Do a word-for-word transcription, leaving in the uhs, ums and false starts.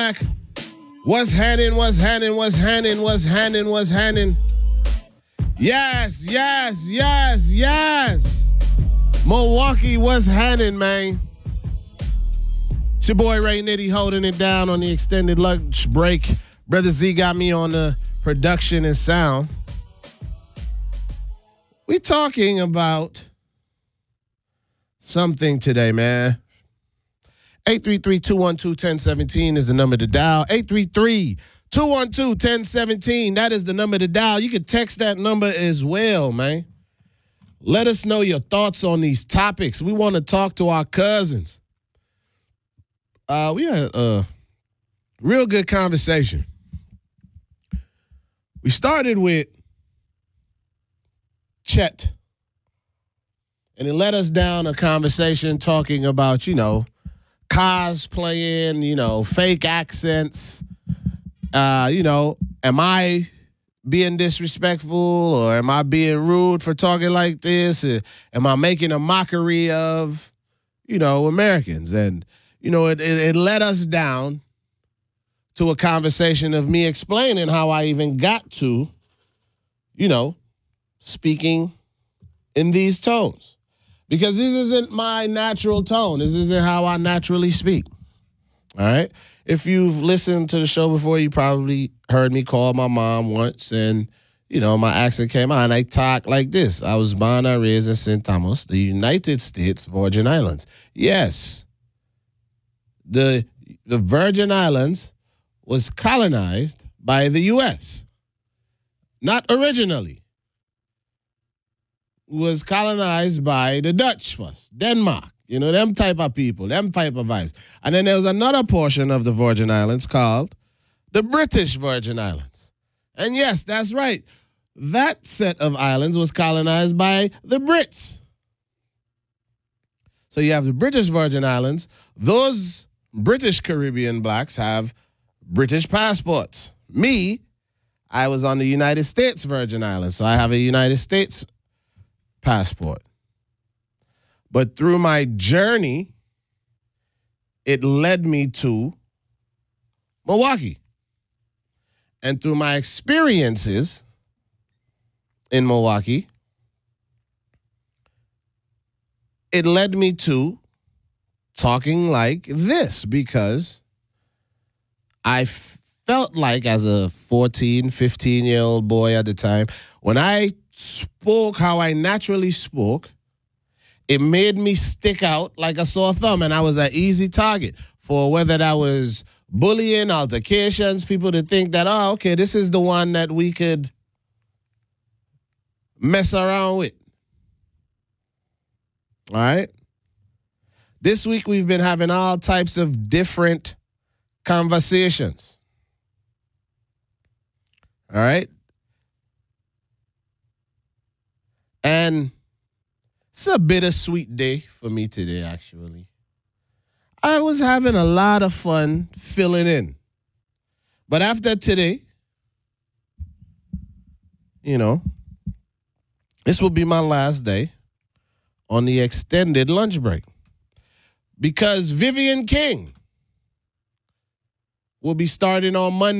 back. What's happening? What's happening? What's happening? What's happening? What's happening? Yes, yes, yes, yes. Milwaukee, what's happening, man? It's your boy Ray Nitty holding it down on the extended lunch break. Brother Z got me on the production and sound. We talking about something today, man. eight three three, two one two, one zero one seven is the number to dial. eight three three, two one two, one zero one seven. That is the number to dial. You can text that number as well, man. Let us know your thoughts on these topics. We want to talk to our cousins. Uh, we had a real good conversation. We started with Chet. And it led us down a conversation talking about, you know, cosplaying, you know, fake accents. Uh, you know, am I being disrespectful or am I being rude for talking like this? Or am I making a mockery of, you know, Americans? And, you know, it, it, it led us down to a conversation of me explaining how I even got to, you know, speaking in these tones. Because this isn't my natural tone. This isn't how I naturally speak. All right? If you've listened to the show before, you probably heard me call my mom once and, you know, my accent came out and I talk like this. I was born and raised in Saint Thomas, the United States Virgin Islands. Yes. The, the Virgin Islands was colonized by the U S. Not originally. Was colonized by the Dutch first, Denmark, you know, them type of people, them type of vibes. And then there was another portion of the Virgin Islands called the British Virgin Islands. And yes, that's right. That set of islands was colonized by the Brits. So you have the British Virgin Islands. Those British Caribbean blacks have British passports. Me, I was on the United States Virgin Islands, so I have a United States passport. But through my journey, it led me to Milwaukee. And through my experiences in Milwaukee, it led me to talking like this because I felt like as a fourteen, fifteen-year-old boy at the time, when I spoke how I naturally spoke, it made me stick out like a sore thumb, and I was an easy target for whether that was bullying, altercations, people to think that, oh, okay, this is the one that we could mess around with. All right? This week we've been having all types of different conversations. All right? And it's a bittersweet day for me today, actually. I was having a lot of fun filling in. But after today, you know, this will be my last day on the extended lunch break. Because Vivian King will be starting on Monday.